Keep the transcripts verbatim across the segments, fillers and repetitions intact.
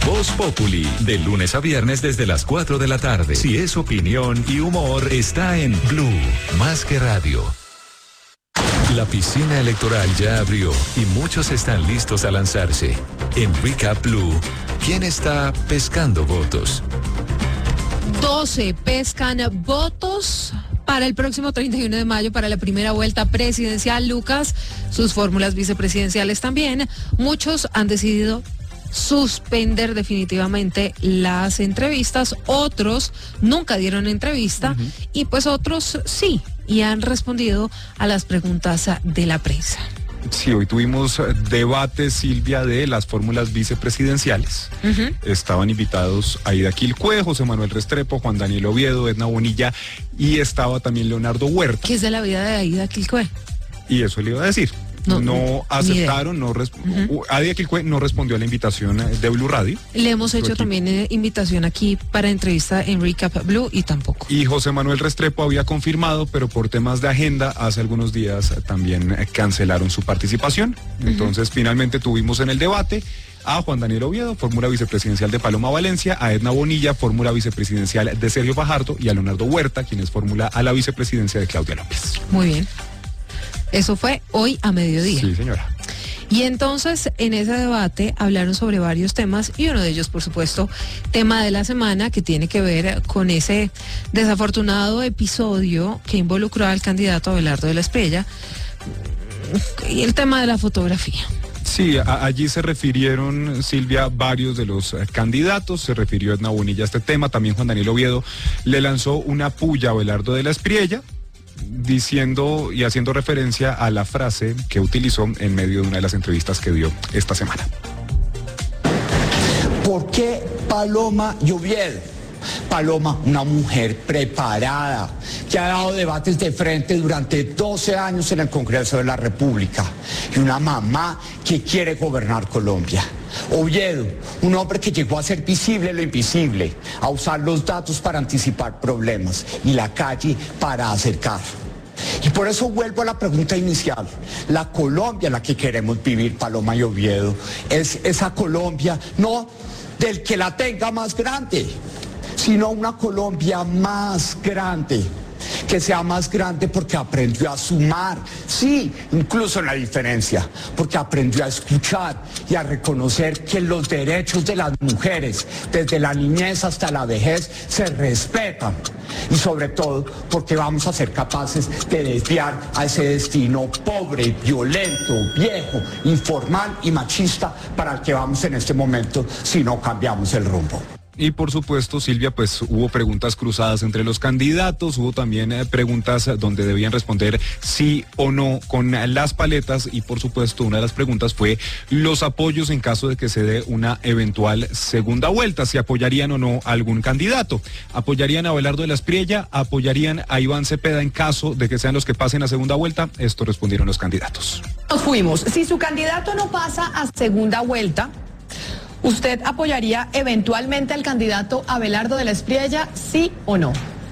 Voz Populi, de lunes a viernes desde las cuatro de la tarde. Si es opinión y humor, está en Blue, más que radio. La piscina electoral ya abrió y muchos están listos a lanzarse. En Recap Blue, ¿quién está pescando votos? doce pescan votos para el próximo treinta y uno de mayo para la primera vuelta presidencial. Lucas, sus fórmulas vicepresidenciales también. Muchos han decidido suspender definitivamente las entrevistas, otros nunca dieron entrevista uh-huh. y pues otros sí, y han respondido a las preguntas de la prensa. Sí, hoy tuvimos debate, Silvia, de las fórmulas vicepresidenciales. Uh-huh. Estaban invitados Aida Quilcue, José Manuel Restrepo, Juan Daniel Oviedo, Edna Bonilla y estaba también Leonardo Huerta. ¿Qué es de la vida de Aida Quilcue? Y eso le iba a decir. No, no aceptaron, no resp- uh-huh. Aida Quilcue no respondió a la invitación de Blue Radio. Le hemos hecho también eh, invitación aquí para entrevista en Recap Blue y tampoco. Y José Manuel Restrepo había confirmado, pero por temas de agenda, hace algunos días también cancelaron su participación. Uh-huh. Entonces, finalmente tuvimos en el debate a Juan Daniel Oviedo, fórmula vicepresidencial de Paloma Valencia, a Edna Bonilla, fórmula vicepresidencial de Sergio Fajardo, y a Leonardo Huerta, quien es fórmula a la vicepresidencia de Claudia López. Muy bien. Eso fue hoy a mediodía. Sí, señora. Y entonces, en ese debate hablaron sobre varios temas y uno de ellos, por supuesto, tema de la semana que tiene que ver con ese desafortunado episodio que involucró al candidato Abelardo de la Espriella y el tema de la fotografía. Sí, a, allí se refirieron, Silvia, varios de los eh, candidatos, se refirió Edna Bonilla a este tema, también Juan Daniel Oviedo le lanzó una puya a Abelardo de la Espriella, diciendo y haciendo referencia a la frase que utilizó en medio de una de las entrevistas que dio esta semana. ¿Por qué Paloma y Oviedo? Paloma, una mujer preparada, que ha dado debates de frente durante doce años en el Congreso de la República, y una mamá que quiere gobernar Colombia. Oviedo, un hombre que llegó a hacer visible lo invisible, a usar los datos para anticipar problemas y la calle para acercar. Y por eso vuelvo a la pregunta inicial. La Colombia en la que queremos vivir, Paloma y Oviedo, es esa Colombia no del que la tenga más grande, sino una Colombia más grande, que sea más grande porque aprendió a sumar, sí, incluso en la diferencia, porque aprendió a escuchar y a reconocer que los derechos de las mujeres, desde la niñez hasta la vejez, se respetan. Y sobre todo porque vamos a ser capaces de desviar a ese destino pobre, violento, viejo, informal y machista para el que vamos en este momento si no cambiamos el rumbo. Y por supuesto, Silvia, pues hubo preguntas cruzadas entre los candidatos, hubo también eh, preguntas donde debían responder sí o no con las paletas y por supuesto una de las preguntas fue los apoyos en caso de que se dé una eventual segunda vuelta, si apoyarían o no a algún candidato. ¿Apoyarían a Abelardo de la Espriella? ¿Apoyarían a Iván Cepeda en caso de que sean los que pasen a segunda vuelta? Esto respondieron los candidatos. Nos fuimos. Si su candidato no pasa a segunda vuelta, ¿usted apoyaría eventualmente al candidato Abelardo de la Espriella, sí o no?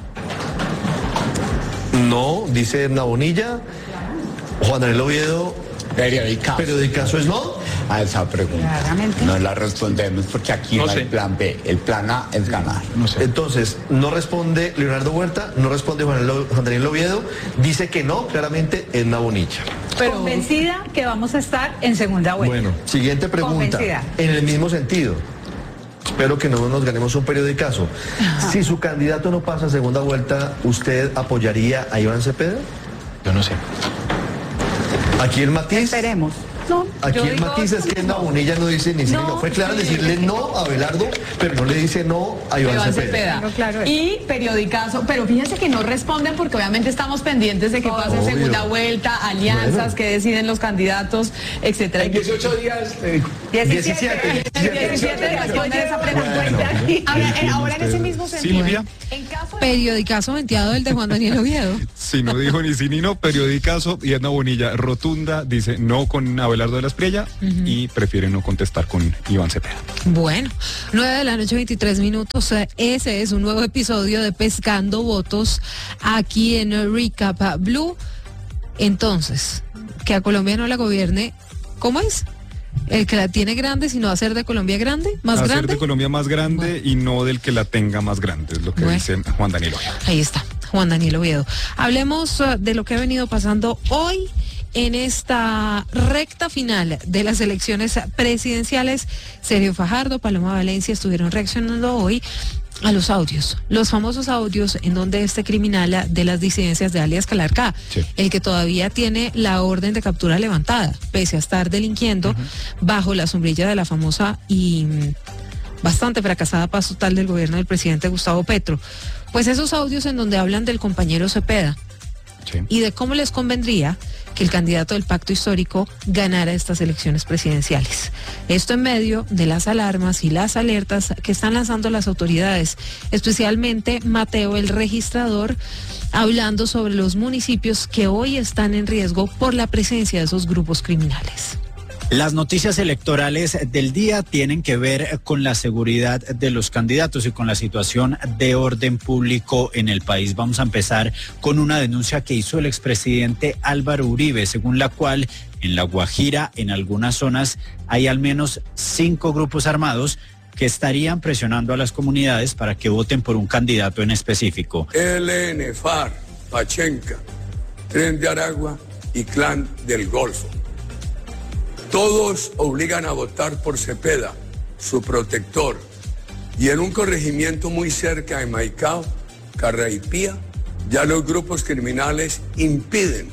No, dice Edna Bonilla. Juan Daniel Oviedo. Periodicazo. ¿Periodicazo es no? A esa pregunta claramente no la respondemos porque aquí no, no hay plan B. El plan A es ganar. No sé. Entonces, no responde Leonardo Huerta, no responde Juan, Lo, Juan Daniel Oviedo, dice que no, claramente Edna Bonilla. Pero convencida que vamos a estar en segunda vuelta. Bueno, siguiente pregunta. Convencida. En el mismo sentido. Espero que no nos ganemos un periodicazo. Ajá. Si su candidato no pasa a segunda vuelta, ¿usted apoyaría a Iván Cepeda? Yo no sé. Aquí el matiz. Esperemos. No, Aquí el matiz es que Edna Bonilla no dice ni sí no, ni no. Fue claro sí, decirle sí. no a Abelardo, pero no le dice no a Iván, Iván Cepeda. Cepeda. Claro, y periodicazo, pero fíjense que no responden porque obviamente estamos pendientes de que pase Obvio. segunda vuelta, alianzas, bueno. que deciden los candidatos, etcétera. En dieciocho días. Eh, diecisiete. diecisiete responden esa pregunta. Ahora, ahora en ese mismo sentido. Silvia. En caso de... Periodicazo venteado el de Juan Daniel Oviedo. Sí, no dijo ni sí ni no, periodicazo, y Edna Bonilla rotunda, dice no con Abelardo de la Espriella uh-huh. y prefiere no contestar con Iván Cepeda. Bueno, nueve de la noche, veintitrés minutos. Ese es un nuevo episodio de Pescando Votos aquí en Recap Blue. Entonces, que a Colombia no la gobierne, ¿cómo es? El que la tiene grande, sino hacer de Colombia grande, más hacer grande. de Colombia más grande Bueno. y no del que la tenga más grande, es lo que Bueno. dice Juan Daniel Oviedo. Ahí está, Juan Daniel Oviedo. Hablemos uh, de lo que ha venido pasando hoy en esta recta final de las elecciones presidenciales. Sergio Fajardo, Paloma Valencia estuvieron reaccionando hoy a los audios, los famosos audios en donde este criminal de las disidencias de alias Calarcá, Sí. el que todavía tiene la orden de captura levantada, pese a estar delinquiendo uh-huh. bajo la sombrilla de la famosa y bastante fracasada paz total del gobierno del presidente Gustavo Petro. Pues esos audios en donde hablan del compañero Cepeda, sí. y de cómo les convendría que el candidato del pacto histórico ganara estas elecciones presidenciales. Esto en medio de las alarmas y las alertas que están lanzando las autoridades, especialmente Mateo, el registrador, hablando sobre los municipios que hoy están en riesgo por la presencia de esos grupos criminales. Las noticias electorales del día tienen que ver con la seguridad de los candidatos y con la situación de orden público en el país. Vamos a empezar con una denuncia que hizo el expresidente Álvaro Uribe, según la cual en La Guajira, en algunas zonas, hay al menos cinco grupos armados que estarían presionando a las comunidades para que voten por un candidato en específico. E L N, FARC, Pachenca, Tren de Aragua y Clan del Golfo. Todos obligan a votar por Cepeda, su protector. Y en un corregimiento muy cerca de Maicao, Carraipía, ya los grupos criminales impiden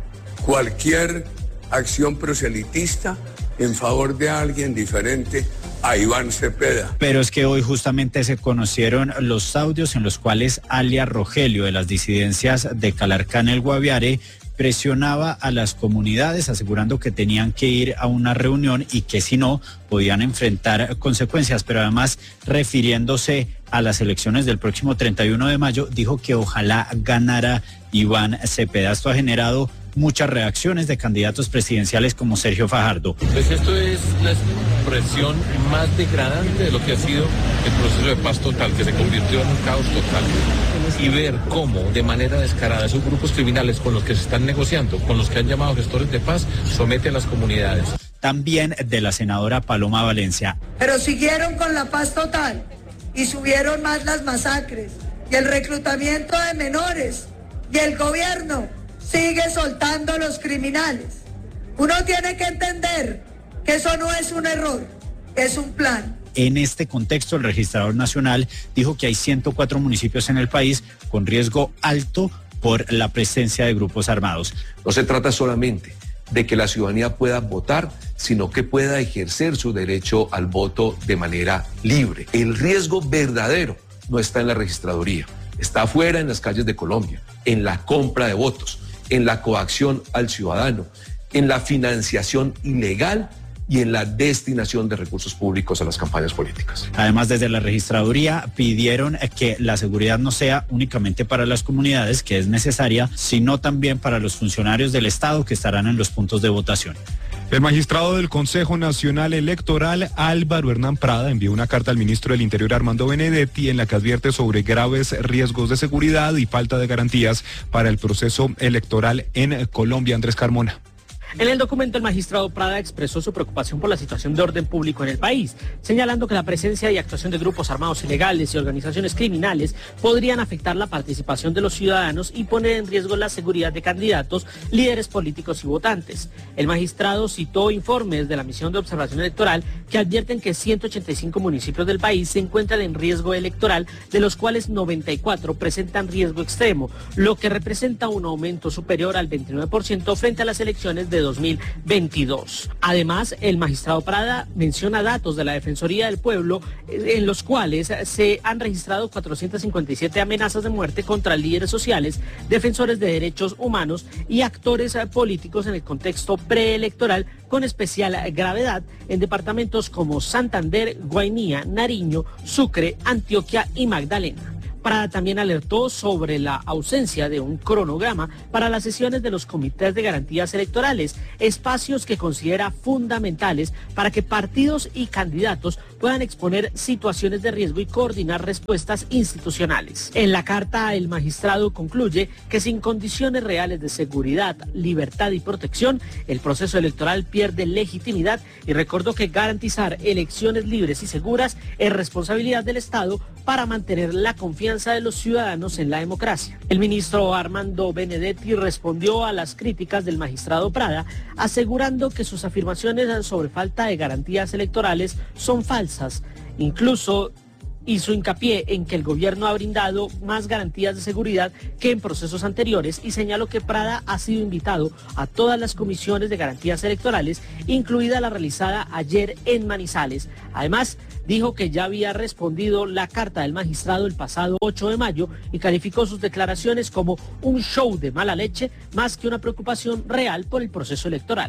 cualquier acción proselitista en favor de alguien diferente a Iván Cepeda. Pero es que hoy justamente se conocieron los audios en los cuales alias Rogelio de las disidencias de Calarcá en el Guaviare presionaba a las comunidades asegurando que tenían que ir a una reunión y que si no podían enfrentar consecuencias, pero además refiriéndose a las elecciones del próximo treinta y uno de mayo dijo que ojalá ganara Iván Cepeda. Esto ha generado muchas reacciones de candidatos presidenciales como Sergio Fajardo. Pues esto es la expresión más degradante de lo que ha sido el proceso de paz total, que se convirtió en un caos total. Y ver cómo de manera descarada esos grupos criminales con los que se están negociando, con los que han llamado gestores de paz, somete a las comunidades. También de la senadora Paloma Valencia. Pero siguieron con la paz total y subieron más las masacres y el reclutamiento de menores y el gobierno sigue soltando a los criminales. Uno tiene que entender que eso no es un error, es un plan. En este contexto, el registrador nacional dijo que hay ciento cuatro municipios en el país con riesgo alto por la presencia de grupos armados. No se trata solamente de que la ciudadanía pueda votar, sino que pueda ejercer su derecho al voto de manera libre. El riesgo verdadero no está en la registraduría, está afuera en las calles de Colombia, en la compra de votos, en la coacción al ciudadano, en la financiación ilegal y en la destinación de recursos públicos a las campañas políticas. Además, desde la registraduría pidieron que la seguridad no sea únicamente para las comunidades, que es necesaria, sino también para los funcionarios del Estado que estarán en los puntos de votación. El magistrado del Consejo Nacional Electoral, Álvaro Hernán Prada, envió una carta al ministro del Interior, Armando Benedetti, en la que advierte sobre graves riesgos de seguridad y falta de garantías para el proceso electoral en Colombia. Andrés Carmona. En el documento, el magistrado Prada expresó su preocupación por la situación de orden público en el país, señalando que la presencia y actuación de grupos armados ilegales y organizaciones criminales podrían afectar la participación de los ciudadanos y poner en riesgo la seguridad de candidatos, líderes políticos y votantes. El magistrado citó informes de la Misión de Observación Electoral que advierten que ciento ochenta y cinco municipios del país se encuentran en riesgo electoral, de los cuales noventa y cuatro presentan riesgo extremo, lo que representa un aumento superior al veintinueve por ciento frente a las elecciones de dos mil veintidós. Además, el magistrado Prada menciona datos de la Defensoría del Pueblo en los cuales se han registrado cuatrocientas cincuenta y siete amenazas de muerte contra líderes sociales, defensores de derechos humanos y actores políticos en el contexto preelectoral, con especial gravedad en departamentos como Santander, Guainía, Nariño, Sucre, Antioquia y Magdalena. Prada también alertó sobre la ausencia de un cronograma para las sesiones de los comités de garantías electorales, espacios que considera fundamentales para que partidos y candidatos puedan exponer situaciones de riesgo y coordinar respuestas institucionales. En la carta, el magistrado concluye que sin condiciones reales de seguridad, libertad y protección, el proceso electoral pierde legitimidad y recordó que garantizar elecciones libres y seguras es responsabilidad del Estado para mantener la confianza de los ciudadanos en la democracia. El ministro Armando Benedetti respondió a las críticas del magistrado Prada, asegurando que sus afirmaciones sobre falta de garantías electorales son falsas. Incluso hizo hincapié en que el gobierno ha brindado más garantías de seguridad que en procesos anteriores y señaló que Prada ha sido invitado a todas las comisiones de garantías electorales, incluida la realizada ayer en Manizales. Además, dijo que ya había respondido la carta del magistrado el pasado ocho de mayo y calificó sus declaraciones como un show de mala leche más que una preocupación real por el proceso electoral.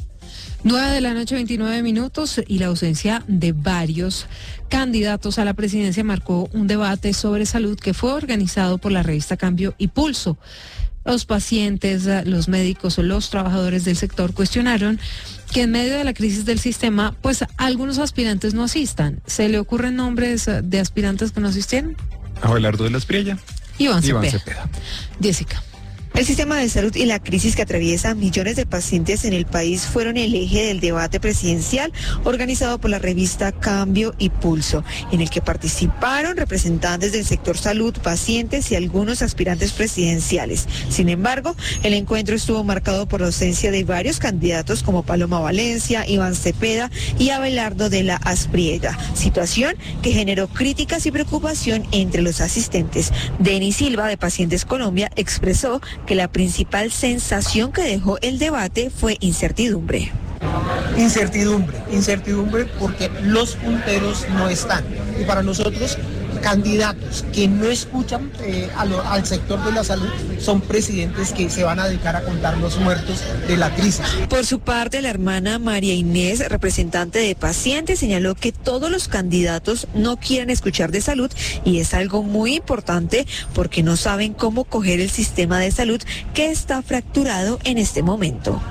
nueve de la noche, veintinueve minutos, y la ausencia de varios candidatos a la presidencia marcó un debate sobre salud que fue organizado por la revista Cambio y Pulso. Los pacientes, los médicos o los trabajadores del sector cuestionaron que en medio de la crisis del sistema, pues algunos aspirantes no asistan. ¿Se le ocurren nombres de aspirantes que no asistieron? Abelardo de la Espriella. Iván, Iván Cepeda. Cepeda. Jessica. El sistema de salud y la crisis que atraviesa millones de pacientes en el país fueron el eje del debate presidencial organizado por la revista Cambio y Pulso, en el que participaron representantes del sector salud, pacientes y algunos aspirantes presidenciales. Sin embargo, el encuentro estuvo marcado por la ausencia de varios candidatos como Paloma Valencia, Iván Cepeda y Abelardo de la Aspriella, situación que generó críticas y preocupación entre los asistentes. Denis Silva, de Pacientes Colombia, expresó que la principal sensación que dejó el debate fue incertidumbre. Incertidumbre, incertidumbre porque los punteros no están. Y para nosotros, candidatos que no escuchan eh, a lo, al sector de la salud son presidentes que se van a dedicar a contar los muertos de la crisis. Por su parte, la hermana María Inés, representante de pacientes, señaló que todos los candidatos no quieren escuchar de salud y es algo muy importante porque no saben cómo coger el sistema de salud que está fracturado en este momento.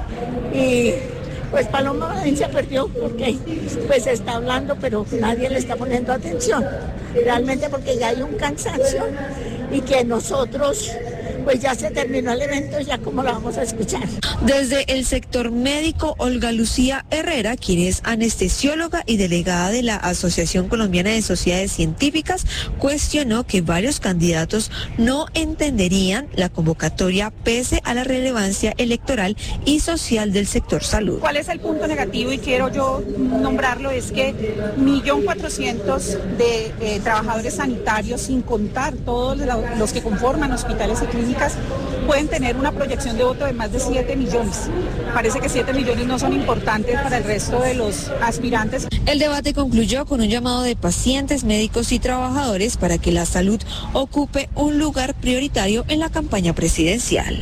Y pues Paloma Valencia perdió porque pues se está hablando pero nadie le está poniendo atención, realmente porque ya hay un cansancio y que nosotros pues ya se terminó el evento, ya como lo vamos a escuchar. Desde el sector médico, Olga Lucía Herrera, quien es anestesióloga y delegada de la Asociación Colombiana de Sociedades Científicas, cuestionó que varios candidatos no entenderían la convocatoria pese a la relevancia electoral y social del sector salud. ¿Cuál es el punto negativo? Y quiero yo nombrarlo, es que un millón cuatrocientos de eh, trabajadores sanitarios, sin contar todos los que conforman hospitales y clínicas, pueden tener una proyección de voto de más de siete millones. Parece que siete millones no son importantes para el resto de los aspirantes. El debate concluyó con un llamado de pacientes, médicos y trabajadores para que la salud ocupe un lugar prioritario en la campaña presidencial.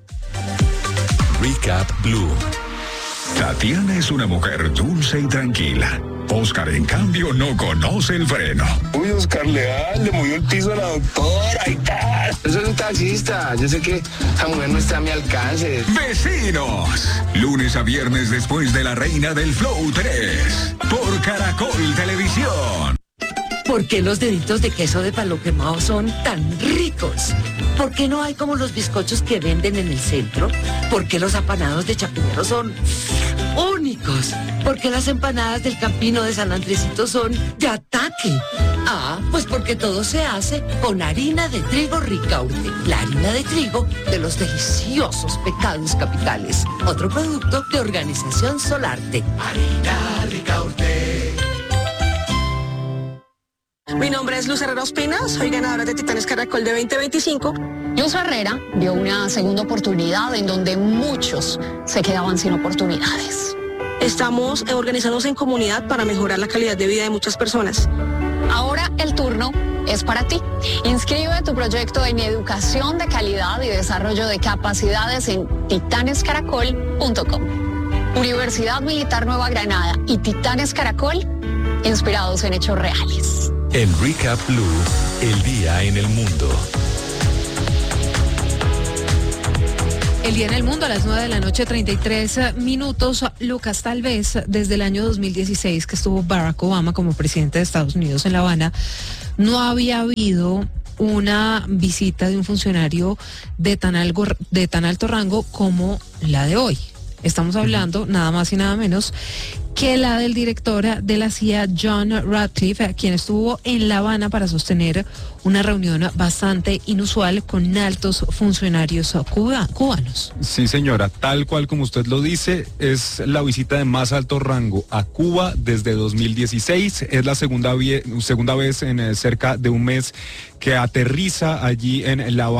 Recap Blue. Tatiana es una mujer dulce y tranquila. Oscar, en cambio, no conoce el freno. Uy, Oscar Leal, le movió el piso a la doctora, ahí está. Yo soy un taxista, yo sé que la mujer no está a mi alcance. ¡Vecinos! Lunes a viernes después de La Reina del Flow tres, por Caracol Televisión. ¿Por qué los deditos de queso de palo quemado son tan ricos? ¿Por qué no hay como los bizcochos que venden en el centro? ¿Por qué los apanados de Chapinero son únicos? ¿Por qué las empanadas del Campino de San Andresito son de ataque? Ah, pues porque todo se hace con harina de trigo Ricaurte, la harina de trigo de los deliciosos pecados capitales. Otro producto de Organización Solarte. Harina Ricaurte. Mi nombre es Luz Herrera Ospina, soy ganadora de Titanes Caracol de veinte veinticinco. Luz Herrera dio una segunda oportunidad en donde muchos se quedaban sin oportunidades. Estamos organizados en comunidad para mejorar la calidad de vida de muchas personas. Ahora el turno es para ti. Inscribe tu proyecto en educación de calidad y desarrollo de capacidades en titanes caracol punto com. Universidad Militar Nueva Granada y Titanes Caracol, inspirados en hechos reales. En Recap Blue, el día en el mundo. El día en el mundo a las nueve de la noche, treinta y tres minutos. Lucas, tal vez desde el año dos mil dieciséis que estuvo Barack Obama como presidente de Estados Unidos en La Habana, no había habido una visita de un funcionario de tan, algo, de tan alto rango como la de hoy. Estamos hablando nada más y nada menos que la del director de la C I A, John Ratcliffe, quien estuvo en La Habana para sostener una reunión bastante inusual con altos funcionarios cuba, cubanos. Sí, señora, tal cual como usted lo dice, es la visita de más alto rango a Cuba desde dos mil dieciséis. Es la segunda, vie- segunda vez en eh, cerca de un mes que aterriza allí en La Habana.